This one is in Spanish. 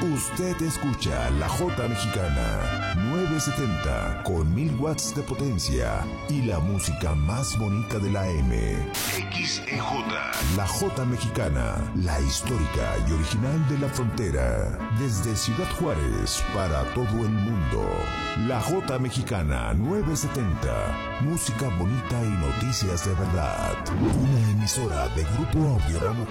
Usted escucha la J Mexicana 970 con 1000 watts de potencia y la música más bonita de la M. XEJ. La J Mexicana, la histórica y original de la frontera. Desde Ciudad Juárez para todo el mundo. La J Mexicana 970. Música bonita y noticias de verdad. Una emisora de Grupo Audiorama